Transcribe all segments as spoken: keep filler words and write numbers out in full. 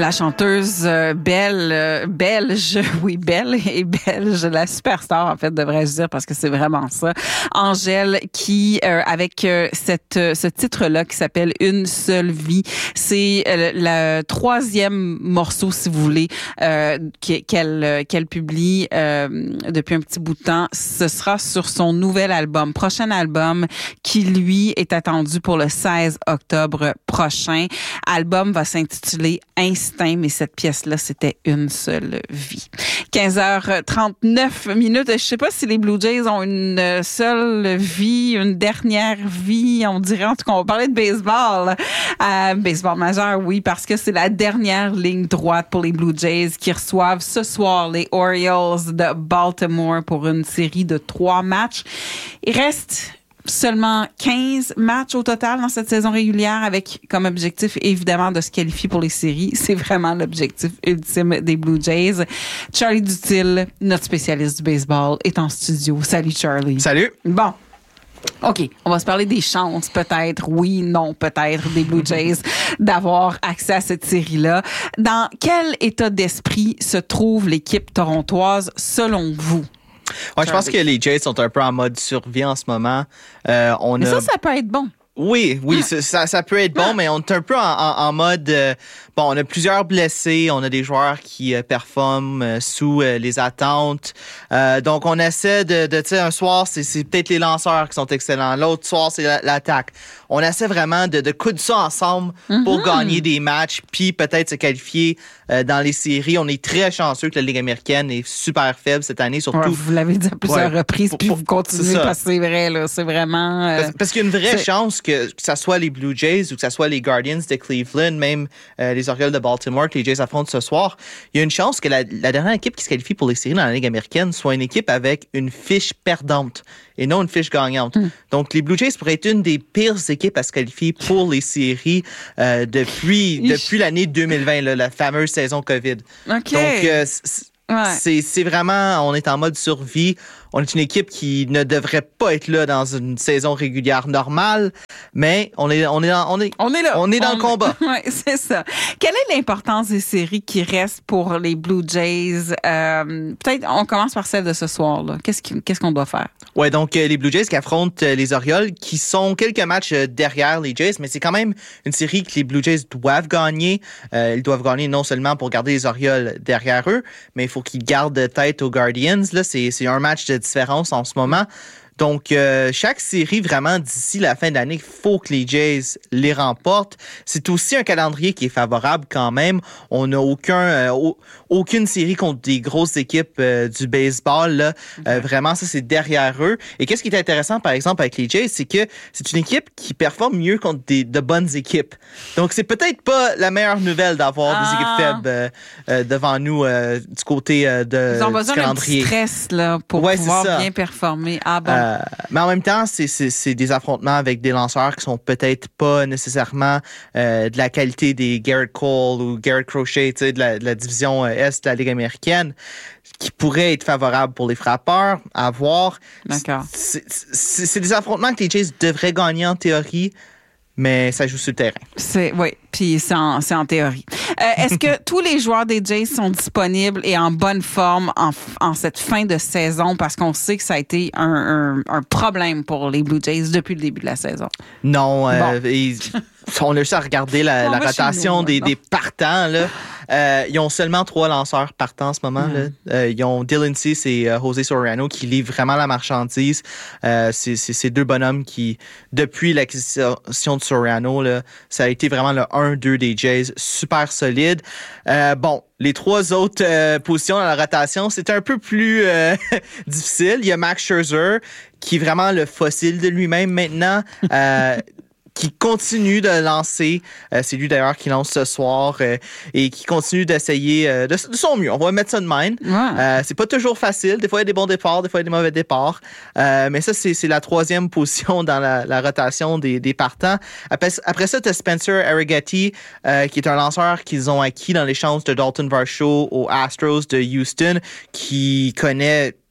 La chanteuse euh, belle, euh, belge, oui, belle et belge, la superstar, en fait, devrais-je dire, parce que c'est vraiment ça. Angèle, qui, euh, avec euh, cette, euh, ce titre-là qui s'appelle Une seule vie, c'est euh, le troisième morceau, si vous voulez, euh, qu'elle, euh, qu'elle publie euh, depuis un petit bout de temps. Ce sera sur son nouvel album, prochain album, qui, lui, est attendu pour le seize octobre prochain. Album va s'intituler Instinct, mais cette pièce-là, c'était Une seule vie. quinze heures trente-neuf minutes. Je sais pas si les Blue Jays ont une seule vie, une dernière vie, on dirait. En tout cas, on parlait de baseball. Euh, baseball majeur, oui, parce que c'est la dernière ligne droite pour les Blue Jays qui reçoivent ce soir les Orioles de Baltimore pour une série de trois matchs. Il reste seulement quinze matchs au total dans cette saison régulière, avec comme objectif, évidemment, de se qualifier pour les séries. C'est vraiment l'objectif ultime des Blue Jays. Charlie Dutil, notre spécialiste du baseball, est en studio. Salut, Charlie. Salut. Bon. OK, on va se parler des chances, peut-être, oui, non, peut-être, des Blue Jays d'avoir accès à cette série-là. Dans quel état d'esprit se trouve l'équipe torontoise, selon vous? Ouais, je pense que les Jays sont un peu en mode survie en ce moment. Euh, on mais a... ça, ça peut être bon. Oui, oui, ah. ça, ça peut être bon, ah. mais on est un peu en, en, en mode... Euh, bon, on a plusieurs blessés, on a des joueurs qui euh, performent euh, sous euh, les attentes. Euh, donc, on essaie de... de tu sais, un soir, c'est, c'est peut-être les lanceurs qui sont excellents. L'autre soir, c'est la, l'attaque. On essaie vraiment de, de coudre ça ensemble mm-hmm. pour gagner des matchs, puis peut-être se qualifier euh, dans les séries. On est très chanceux que la Ligue américaine est super faible cette année, surtout... Ouais, vous l'avez dit à plusieurs ouais, reprises, pour, puis pour, vous continuez, parce que c'est vrai, là, c'est vraiment... Euh, parce, parce qu'il y a une vraie c'est... chance que, que ça soit les Blue Jays ou que ça soit les Guardians de Cleveland, même euh, les Orioles de Baltimore que les Jays affrontent ce soir, il y a une chance que la, la dernière équipe qui se qualifie pour les séries dans la Ligue américaine soit une équipe avec une fiche perdante et non une fiche gagnante. Mm. Donc, les Blue Jays pourraient être une des pires équipes à se qualifier pour les séries euh, depuis, depuis l'année deux mille vingt, là, la fameuse saison COVID. Okay. Donc, euh, c'est, ouais. c'est, c'est vraiment, on est en mode survie. On est une équipe qui ne devrait pas être là dans une saison régulière normale, mais on est, on est, dans, on est, on est là. On est dans on, le combat. Oui, c'est ça. Quelle est l'importance des séries qui restent pour les Blue Jays? Euh, peut-être, on commence par celle de ce soir, là. Qu'est-ce, qui, qu'est-ce qu'on doit faire? Ouais, donc, euh, les Blue Jays qui affrontent euh, les Orioles, qui sont quelques matchs euh, derrière les Jays, mais c'est quand même une série que les Blue Jays doivent gagner. Euh, ils doivent gagner non seulement pour garder les Orioles derrière eux, mais il faut qu'ils gardent tête aux Guardians. Là, c'est, c'est un match de différence en ce moment. Donc, euh, chaque série, vraiment, d'ici la fin de l'année, il faut que les Jays les remportent. C'est aussi un calendrier qui est favorable quand même. On n'a aucun, euh, aucune série contre des grosses équipes euh, du baseball. Là. Okay. Euh, vraiment, ça, c'est derrière eux. Et qu'est-ce qui est intéressant, par exemple, avec les Jays, c'est que c'est une équipe qui performe mieux contre des, de bonnes équipes. Donc, c'est peut-être pas la meilleure nouvelle d'avoir ah. des équipes faibles euh, euh, devant nous euh, du côté euh, de, Ils ont besoin du calendrier. D'un petit stress là, pour ouais, pouvoir bien performer. Ah bon. Euh, Euh, mais en même temps, c'est, c'est, c'est des affrontements avec des lanceurs qui sont peut-être pas nécessairement euh, de la qualité des Garrett Cole ou Garrett Crochet, tu sais, de la, de la division Est de la Ligue américaine, qui pourraient être favorables pour les frappeurs à voir. D'accord. C'est, c'est, c'est des affrontements que les Jays devraient gagner en théorie, mais ça joue sur le terrain. C'est, oui, puis c'est en, c'est en théorie. Euh, est-ce que tous les joueurs des Jays sont disponibles et en bonne forme en, en cette fin de saison? Parce qu'on sait que ça a été un, un, un problème pour les Blue Jays depuis le début de la saison. Non, euh, bon. ils, on a réussi à regarder la, la rotation nous, des, des partants, là. Euh, ils ont seulement trois lanceurs partants en ce moment. Mm. Là. Euh, ils ont Dylan Cease et euh, José Soriano qui livrent vraiment la marchandise. Euh, c'est, c'est ces deux bonhommes qui, depuis l'acquisition de Soriano, là, ça a été vraiment le un deux des Jays, super solide. Euh, bon, les trois autres euh, positions dans la rotation, c'est un peu plus euh, difficile. Il y a Max Scherzer, qui est vraiment le fossile de lui-même maintenant. Euh, qui continue de lancer. Euh, c'est lui d'ailleurs qui lance ce soir euh, et qui continue d'essayer euh, de, de son mieux. On va mettre ça de même. Ouais. Euh, c'est pas toujours facile. Des fois, il y a des bons départs, des fois, il y a des mauvais départs. Euh, mais ça, c'est, c'est la troisième position dans la, la rotation des, des partants. Après, après ça, tu as Spencer Arrighetti, euh, qui est un lanceur qu'ils ont acquis dans l'échange de Dalton Varsho aux Astros de Houston, qui connaît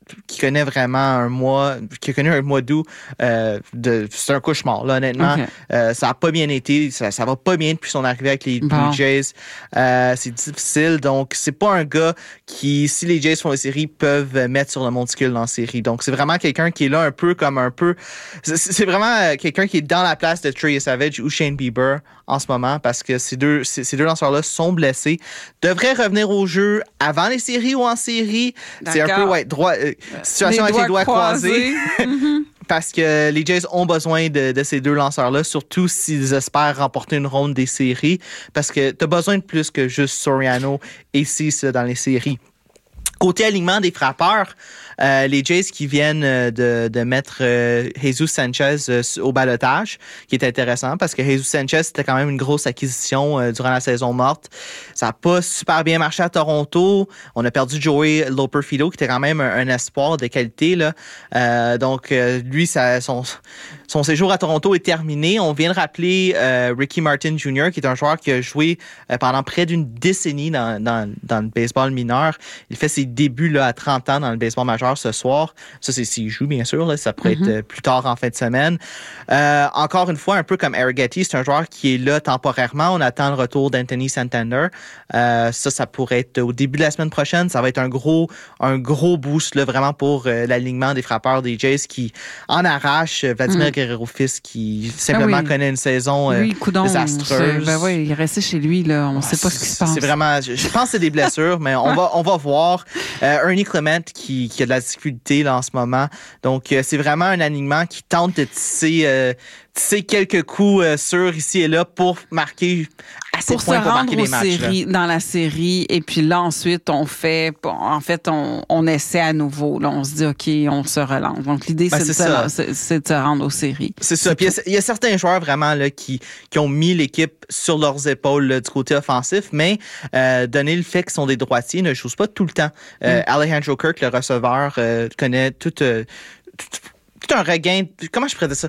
qui connaît vraiment un mois, qui a connu un mois d'août, euh, de, c'est un cauchemar, là, honnêtement. Okay. Euh, ça a pas bien été, ça, ça va pas bien depuis son arrivée avec les bon. Blue Jays. Euh, c'est difficile, donc c'est pas un gars qui, si les Jays font les séries, peuvent mettre sur le monticule dans la série. Donc c'est vraiment quelqu'un qui est là un peu comme un peu, c'est, c'est vraiment quelqu'un qui est dans la place de Trey Savage ou Shane Bieber en ce moment, parce que ces deux, ces, ces deux lanceurs-là sont blessés, devraient revenir au jeu avant les séries ou en série. D'accord. C'est un peu, ouais, droit, euh, situation les avec les doigts croisés. croisés. mm-hmm. Parce que les Jays ont besoin de, de ces deux lanceurs-là, surtout s'ils espèrent remporter une ronde des séries, parce que t'as besoin de plus que juste Soriano et Cease dans les séries. Côté alignement des frappeurs, euh, les Jays qui viennent de, de mettre euh, Jesus Sanchez euh, au balotage, qui est intéressant parce que Jesus Sanchez, c'était quand même une grosse acquisition euh, durant la saison morte. Ça n'a pas super bien marché à Toronto. On a perdu Joey Loperfido, qui était quand même un, un espoir de qualité, là. Euh, donc, euh, lui, ça, son, son séjour à Toronto est terminé. On vient de rappeler euh, Ricky Martin junior, qui est un joueur qui a joué euh, pendant près d'une décennie dans, dans, dans le baseball mineur. Il fait ses débuts là, à trente ans dans le baseball majeur ce soir. Ça, c'est s'il joue, bien sûr. Là, ça pourrait mm-hmm. être plus tard en fin de semaine. Euh, encore une fois, un peu comme Eric Getty, c'est un joueur qui est là temporairement. On attend le retour d'Anthony Santander. Euh, ça, ça pourrait être au début de la semaine prochaine. Ça va être un gros, un gros boost là, vraiment pour euh, l'alignement des frappeurs des Jays qui en arrache. Vladimir mm. Guerrero-Fils qui simplement ah oui. connaît une saison euh, oui, coudonc, désastreuse. Ben oui, il est resté chez lui. Là. On ne sait pas ce qui se passe. C'est vraiment, je, je pense que c'est des blessures, mais on va, on va voir. Euh, Ernie Clement qui, qui a de la difficulté là, en ce moment. Donc, euh, c'est vraiment un alignement qui tente de tisser, euh, tisser quelques coups euh, sûrs ici et là pour marquer assez pour de points se pour rendre marquer des aux matchs. Séries, dans la série. Et puis là, ensuite, on fait... En fait, on, on essaie à nouveau. Là, on se dit, OK, on se relance. Donc, l'idée, ben, c'est, c'est, de se, c'est, c'est de se rendre aux séries. C'est ça. Puis il y, y a certains joueurs vraiment là, qui, qui ont mis l'équipe sur leurs épaules là, du côté offensif, mais euh, donné le fait qu'ils sont des droitiers, ne jouent pas tout le temps. Euh, mm. Alejandro Kirk, le receveur, euh, connaît tout... Euh, tout tout un regain. Comment je pourrais dire ça?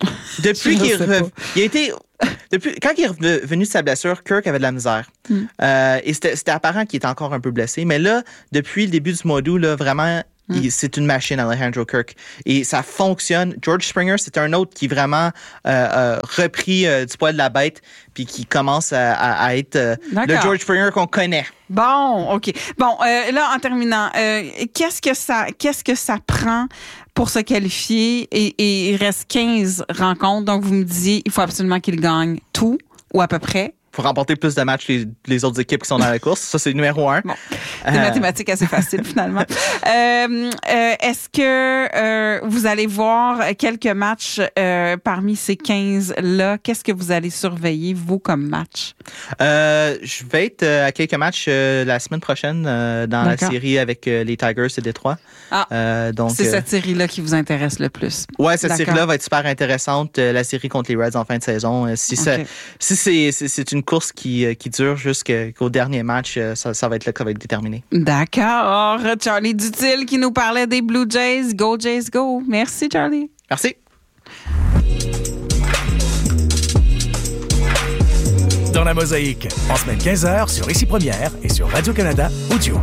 Depuis qu'il est re... il a été. Depuis, quand il est revenu de sa blessure, Kirk avait de la misère. Mm. Euh, et c'était, c'était apparent qu'il était encore un peu blessé. Mais là, depuis le début du mois d'août, là, vraiment, mm. il, c'est une machine, Alejandro Kirk. Et ça fonctionne. George Springer, c'est un autre qui vraiment euh, a repris euh, du poil de la bête puis qui commence à, à, à être euh, le George Springer qu'on connaît. Bon, OK. Bon, euh, là, en terminant, euh, qu'est-ce que ça, qu'est-ce que ça prend pour se qualifier? Et, et il reste quinze rencontres. Donc, vous me disiez, il faut absolument qu'il gagne tout, ou à peu près. Faut remporter plus de matchs que les, les autres équipes qui sont dans la course. Ça, c'est le numéro un. Bon. C'est une euh... mathématique assez facile, finalement. euh, euh, est-ce que euh, vous allez voir quelques matchs euh, parmi ces quinze-là? Qu'est-ce que vous allez surveiller, vous, comme match? Euh, je vais être à quelques matchs euh, la semaine prochaine euh, dans D'accord. la série avec euh, les Tigers et Détroit. Ah, euh, donc, c'est euh... cette série-là qui vous intéresse le plus? Ouais, cette D'accord. série-là va être super intéressante. Euh, la série contre les Reds en fin de saison. Euh, si okay. ça, si c'est, c'est, c'est une course qui, qui dure jusqu'au dernier match, ça, ça va être là que ça va être déterminé. D'accord. Charlie Dutil qui nous parlait des Blue Jays. Go Jays, go. Merci, Charlie. Merci. Dans la mosaïque, en semaine quinze heures sur Ici Première et sur Radio-Canada Audio.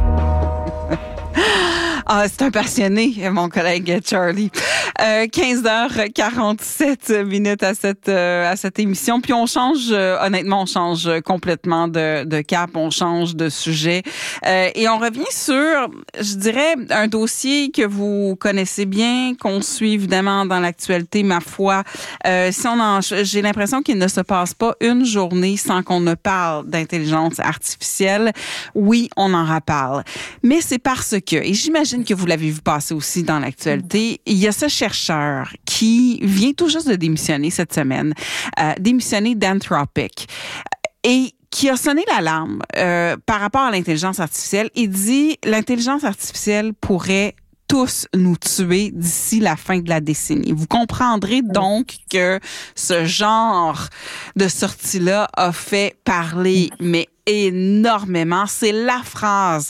Ah, c'est un passionné, mon collègue Charlie. Euh, quinze heures quarante-sept minutes à cette euh, à cette émission. Puis on change, euh, honnêtement, on change complètement de, de cap, on change de sujet. Euh, et on revient sur, je dirais, un dossier que vous connaissez bien, qu'on suit évidemment dans l'actualité, ma foi. Euh, si on en, j'ai l'impression qu'il ne se passe pas une journée sans qu'on ne parle d'intelligence artificielle. Oui, on en reparle. Mais c'est parce que, et j'imagine que vous l'avez vu passer aussi dans l'actualité, il y a ce chercheur qui vient tout juste de démissionner cette semaine, euh, démissionner d'Anthropic, et qui a sonné l'alarme euh, par rapport à l'intelligence artificielle. Il dit l'intelligence artificielle pourrait tous nous tuer d'ici la fin de la décennie. Vous comprendrez donc que ce genre de sortie-là a fait parler, mais énormément. C'est la phrase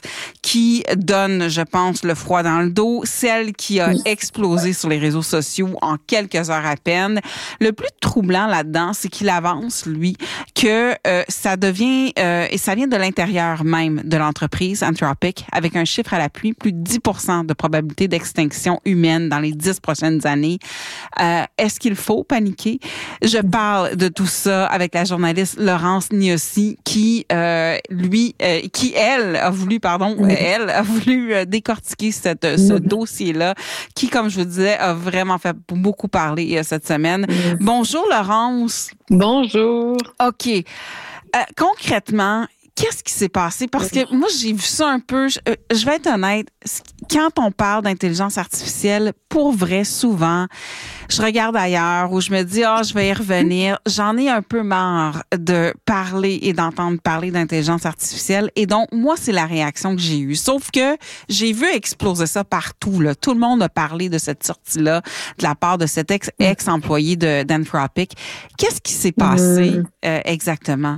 qui donne, je pense, le froid dans le dos, celle qui a explosé sur les réseaux sociaux en quelques heures à peine. Le plus troublant là-dedans, c'est qu'il avance, lui, que euh, ça devient, euh, et ça vient de l'intérieur même de l'entreprise Anthropic, avec un chiffre à l'appui, plus de dix pour cent de probabilité d'extinction humaine dans les dix prochaines années. Euh, est-ce qu'il faut paniquer? Je parle de tout ça avec la journaliste Laurence Niossi, qui, euh, lui, euh, qui, elle, a voulu, pardon, oui. elle a voulu euh, décortiquer cette, ce oui. dossier-là, qui, comme je vous disais, a vraiment fait beaucoup parler euh, cette semaine. Oui. Bonjour, Laurence. Bonjour. OK. Euh, concrètement, qu'est-ce qui s'est passé? Parce que moi, j'ai vu ça un peu, je, je vais être honnête, quand on parle d'intelligence artificielle, pour vrai, souvent, je regarde ailleurs où je me dis, ah, oh, je vais y revenir. J'en ai un peu marre de parler et d'entendre parler d'intelligence artificielle. Et donc, moi, c'est la réaction que j'ai eue. Sauf que j'ai vu exploser ça partout, là. Tout le monde a parlé de cette sortie-là de la part de cet ex- ex-employé de, d'Anthropic. Qu'est-ce qui s'est passé euh, exactement?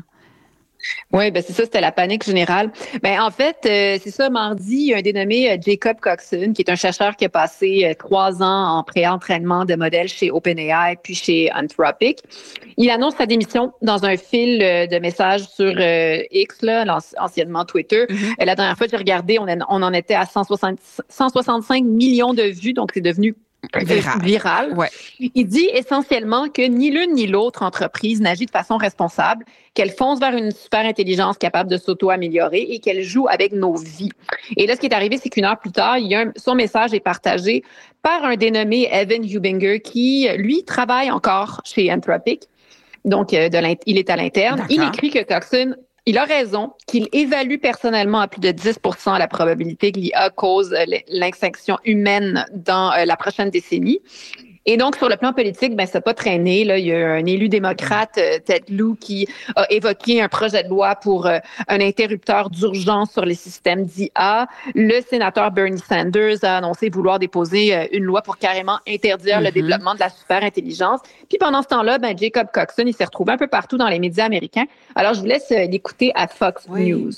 Oui, ben c'est ça, c'était la panique générale. Ben en fait, euh, c'est ça, mardi, il y a un dénommé euh, Jacob Coxon, qui est un chercheur qui a passé euh, trois ans en pré-entraînement de modèles chez OpenAI puis chez Anthropic. Il annonce sa démission dans un fil euh, de messages sur euh, X, là, anciennement Twitter. Mm-hmm. La dernière fois que j'ai regardé, on, a, on en était à cent soixante, cent soixante-cinq millions de vues, donc c'est devenu viral. viral. Ouais. Il dit essentiellement que ni l'une ni l'autre entreprise n'agit de façon responsable, qu'elle fonce vers une super intelligence capable de s'auto-améliorer et qu'elle joue avec nos vies. Et là, ce qui est arrivé, c'est qu'une heure plus tard, il y a un, son message est partagé par un dénommé Evan Hubinger qui, lui, travaille encore chez Anthropic. Donc, euh, de il est à l'interne. D'accord. Il écrit que Coxon, il a raison, qu'il évalue personnellement à plus de dix pour cent la probabilité que l'I A cause l'extinction humaine dans euh, la prochaine décennie. Et donc, sur le plan politique, ben ça n'a pas traîné. Là, il y a un élu démocrate, euh, Ted Lieu, qui a évoqué un projet de loi pour euh, un interrupteur d'urgence sur les systèmes d'I A. Le sénateur Bernie Sanders a annoncé vouloir déposer euh, une loi pour carrément interdire mm-hmm. le développement de la superintelligence. Puis pendant ce temps-là, ben Jacob Coxon, il s'est retrouvé un peu partout dans les médias américains. Alors, je vous laisse euh, l'écouter à Fox oui. News.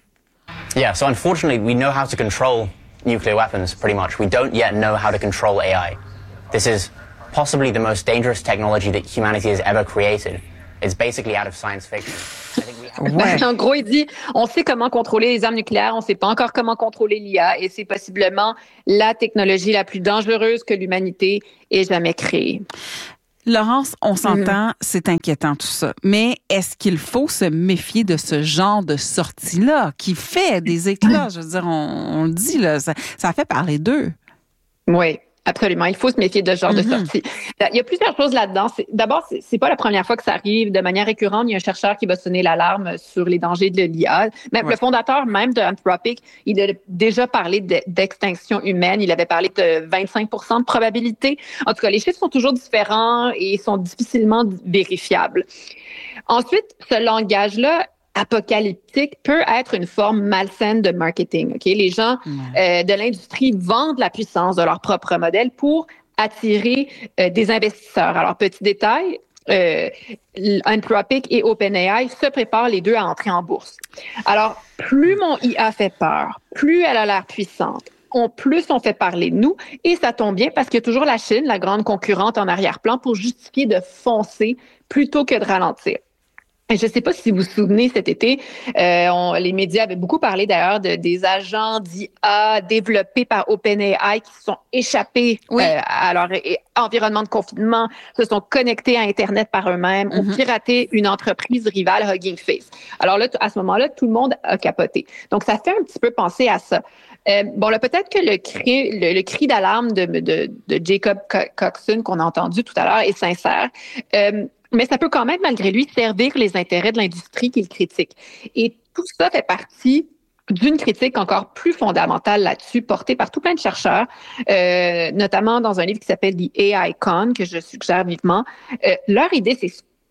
Yeah, so unfortunately, we know how to control nuclear weapons pretty much. We don't yet know how to control A I. This is possibly the most dangerous technology that humanity has ever created. It's basically out of science fiction. I think we have... ouais. En gros, il dit, on sait comment contrôler les armes nucléaires, on ne sait pas encore comment contrôler l'I A, et c'est possiblement la technologie la plus dangereuse que l'humanité ait jamais créée. Laurence, on s'entend, mmh. c'est inquiétant tout ça. Mais est-ce qu'il faut se méfier de ce genre de sortie-là qui fait des éclats? Je veux dire, on, on le dit, là, ça, ça fait parler d'eux. Oui. Absolument, il faut se méfier de ce genre mm-hmm. de sortie. Il y a plusieurs choses là-dedans. C'est, d'abord, c'est, c'est pas la première fois que ça arrive de manière récurrente. Il y a un chercheur qui va sonner l'alarme sur les dangers de l'I A. Même ouais. le fondateur même de Anthropic, il a déjà parlé de, d'extinction humaine. Il avait parlé de vingt-cinq pour cent de probabilité. En tout cas, les chiffres sont toujours différents et sont difficilement vérifiables. Ensuite, ce langage-là apocalyptique peut être une forme malsaine de marketing. Ok, les gens euh, de l'industrie vendent la puissance de leur propre modèle pour attirer euh, des investisseurs. Alors, petit détail, euh, Anthropic et OpenAI se préparent les deux à entrer en bourse. Alors, plus mon I A fait peur, plus elle a l'air puissante, on, plus on fait parler de nous, et ça tombe bien parce qu'il y a toujours la Chine, la grande concurrente en arrière-plan, pour justifier de foncer plutôt que de ralentir. Je ne sais pas si vous vous souvenez, cet été, euh, on, les médias avaient beaucoup parlé d'ailleurs de, des agents d'I A développés par OpenAI qui se sont échappés oui. euh, à leur é- environnement de confinement, se sont connectés à Internet par eux-mêmes, mm-hmm. ont piraté une entreprise rivale, Hugging Face. Alors là, à ce moment-là, tout le monde a capoté. Donc, ça fait un petit peu penser à ça. Euh, bon, là, peut-être que le cri, le, le cri d'alarme de, de, de Jacob Coxon qu'on a entendu tout à l'heure est sincère. Euh, Mais ça peut quand même, malgré lui, servir les intérêts de l'industrie qu'il critique. Et tout ça fait partie d'une critique encore plus fondamentale là-dessus, portée par tout plein de chercheurs, euh, notamment dans un livre qui s'appelle The A I Con, que je suggère vivement. Euh, leur idée, c'est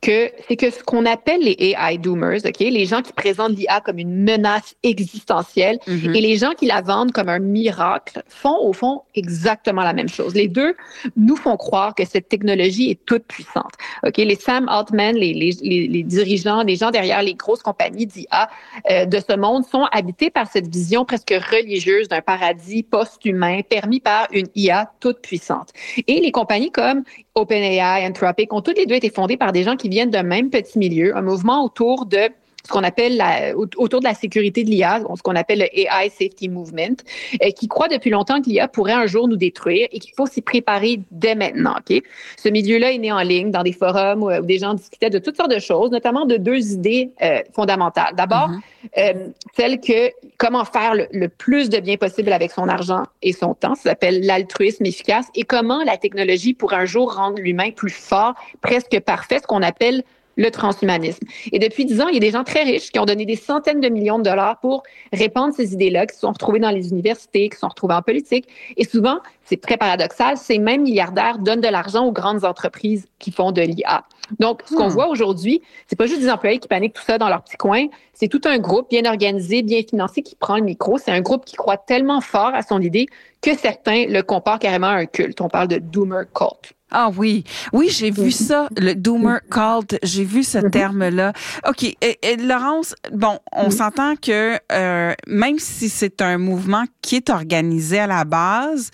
que c'est que ce qu'on appelle les A I doomers, ok, les gens qui présentent l'I A comme une menace existentielle mm-hmm. et les gens qui la vendent comme un miracle font au fond exactement la même chose. Les deux nous font croire que cette technologie est toute puissante. Ok, les Sam Altman, les, les, les, les dirigeants, les gens derrière les grosses compagnies d'I A euh, de ce monde sont habités par cette vision presque religieuse d'un paradis post-humain permis par une I A toute puissante. Et les compagnies comme OpenAI, Anthropic ont toutes les deux été fondées par des gens qui viennent d'un même petit milieu, un mouvement autour de ce qu'on appelle la, autour de la sécurité de l'I A, ce qu'on appelle le A I Safety Movement, et qui croit depuis longtemps que l'I A pourrait un jour nous détruire et qu'il faut s'y préparer dès maintenant. Okay? Ce milieu-là est né en ligne, dans des forums où, où des gens discutaient de toutes sortes de choses, notamment de deux idées euh, fondamentales. D'abord, mm-hmm. euh, celle que comment faire le, le plus de bien possible avec son argent et son temps, ça s'appelle l'altruisme efficace, et comment la technologie pourrait un jour rendre l'humain plus fort, presque parfait, ce qu'on appelle le transhumanisme. Et depuis dix ans, il y a des gens très riches qui ont donné des centaines de millions de dollars pour répandre ces idées-là, qui se sont retrouvés dans les universités, qui se sont retrouvés en politique. Et souvent, c'est très paradoxal, ces mêmes milliardaires donnent de l'argent aux grandes entreprises qui font de l'I A. Donc, ce qu'on hmm. voit aujourd'hui, c'est pas juste des employés qui paniquent tout ça dans leur petit coin, c'est tout un groupe bien organisé, bien financé qui prend le micro. C'est un groupe qui croit tellement fort à son idée que certains le comparent carrément à un culte. On parle de doomer cult. Ah oui, oui, j'ai vu ça, le doomer cult, j'ai vu ce terme-là. OK, et, et Laurence, bon, on s'entend que euh, même si c'est un mouvement qui est organisé à la base,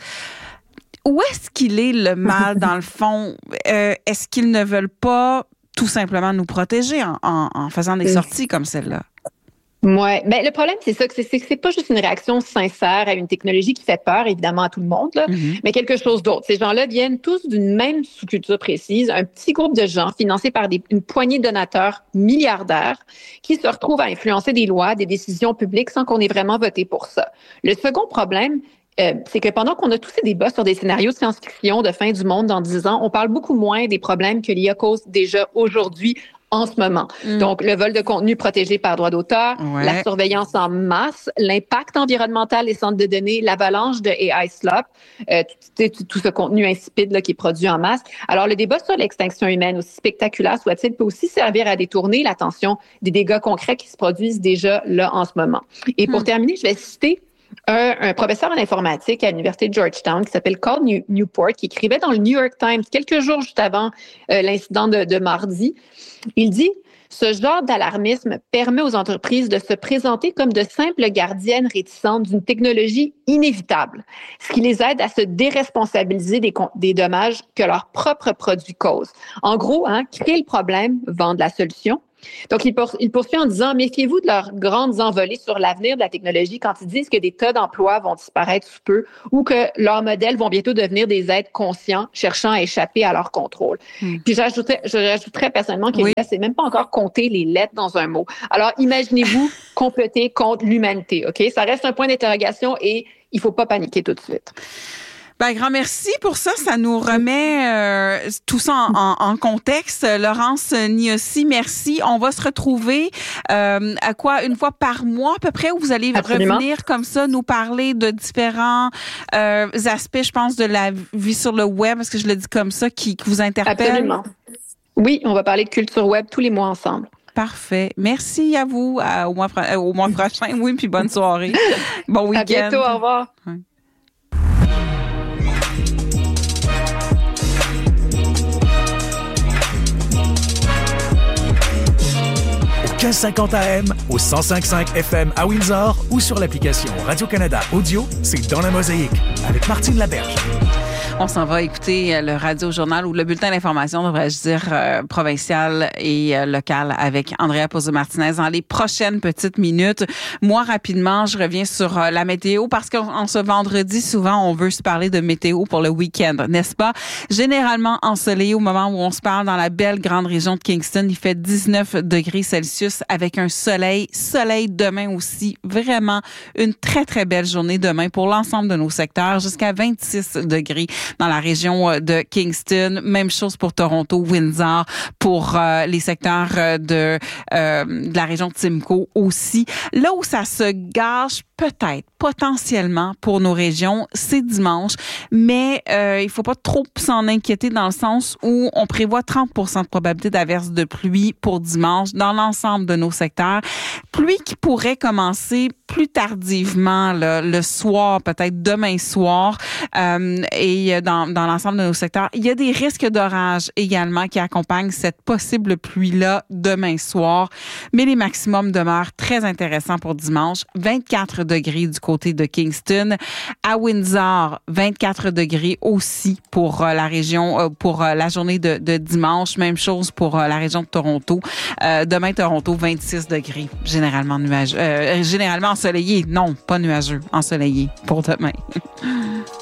où est-ce qu'il est le mal dans le fond? Euh, est-ce qu'ils ne veulent pas tout simplement nous protéger en, en, en faisant des sorties comme celle-là? Ouais, ben le problème c'est ça, que c'est, c'est que c'est pas juste une réaction sincère à une technologie qui fait peur évidemment à tout le monde, là, mm-hmm. mais quelque chose d'autre. Ces gens-là viennent tous d'une même sous-culture précise, un petit groupe de gens financés par des, une poignée de donateurs milliardaires qui se retrouvent à influencer des lois, des décisions publiques sans qu'on ait vraiment voté pour ça. Le second problème, Euh, c'est que pendant qu'on a tous ces débats sur des scénarios de science-fiction de fin du monde dans dix ans, on parle beaucoup moins des problèmes que l'I A cause déjà aujourd'hui en ce moment. Mm. Donc, le vol de contenu protégé par droit d'auteur, ouais. la surveillance en masse, l'impact environnemental des centres de données, l'avalanche de A I slop, euh, tout, tout, tout ce contenu insipide là, qui est produit en masse. Alors, le débat sur l'extinction humaine, aussi spectaculaire soit-il, peut aussi servir à détourner l'attention des dégâts concrets qui se produisent déjà là en ce moment. Et pour mm. terminer, je vais citer Un, un professeur en informatique à l'Université de Georgetown qui s'appelle Carl New- Newport, qui écrivait dans le New York Times quelques jours juste avant euh, l'incident de, de mardi. Il dit « Ce genre d'alarmisme permet aux entreprises de se présenter comme de simples gardiennes réticentes d'une technologie inévitable, ce qui les aide à se déresponsabiliser des, des dommages que leurs propres produits causent. En gros, hein, créer le problème, vendre la solution. » Donc, il, pour, il poursuit en disant « Méfiez-vous de leurs grandes envolées sur l'avenir de la technologie quand ils disent que des tas d'emplois vont disparaître sous peu ou que leurs modèles vont bientôt devenir des êtres conscients cherchant à échapper à leur contrôle. Mm. » Puis j'ajouterais, je rajouterais personnellement qu'il oui. ne sait même pas encore compter les lettres dans un mot. Alors, imaginez-vous comploter contre l'humanité, OK? Ça reste un point d'interrogation et il ne faut pas paniquer tout de suite. Ben, grand merci pour ça. Ça nous remet euh, tout ça en, en, en contexte. Laurence Niossi, merci. On va se retrouver euh, à quoi une fois par mois à peu près, où vous allez Absolument. revenir comme ça, nous parler de différents euh, aspects, je pense, de la vie sur le web, est-ce que je le dis comme ça, qui, qui vous interpellent? Absolument. Oui, on va parler de culture web tous les mois ensemble. Parfait. Merci à vous. À, au, mois, au mois prochain. Oui, puis bonne soirée. Bon week-end. À bientôt. Au revoir. Ouais. quinze cinquante A M, au cent cinq virgule cinq F M à Windsor ou sur l'application Radio-Canada Audio, c'est Dans la Mosaïque avec Martine Laberge. On s'en va écouter le Radio-Journal ou le bulletin d'information, devrais-je dire, euh, provincial et euh, local avec Andrea Pozzo-Martinez dans les prochaines petites minutes. Moi, rapidement, je reviens sur euh, la météo parce qu'en ce vendredi, souvent, on veut se parler de météo pour le week-end, n'est-ce pas? Généralement ensoleillé au moment où on se parle dans la belle grande région de Kingston. Il fait dix-neuf degrés Celsius avec un soleil. Soleil demain aussi. Vraiment une très, très belle journée demain pour l'ensemble de nos secteurs jusqu'à vingt-six degrés. dans la région de Kingston. Même chose pour Toronto, Windsor, pour euh, les secteurs de, euh, de la région de Simcoe aussi. Là où ça se gâche peut-être, potentiellement pour nos régions, c'est dimanche, mais euh, il faut pas trop s'en inquiéter dans le sens où on prévoit trente pour cent de probabilité d'averse de pluie pour dimanche dans l'ensemble de nos secteurs. Pluie qui pourrait commencer plus tardivement là, le soir, peut-être demain soir, euh, et dans, dans l'ensemble de nos secteurs. Il y a des risques d'orage également qui accompagnent cette possible pluie-là demain soir, mais les maximums demeurent très intéressants pour dimanche. vingt-quatre degrés du côté de Kingston. À Windsor, vingt-quatre degrés aussi pour euh, la région, euh, pour euh, la journée de, de dimanche. Même chose pour euh, la région de Toronto. Euh, demain, Toronto, vingt-six degrés. Généralement nuageux. Euh, généralement ensoleillé. Non, pas nuageux. Ensoleillé pour demain.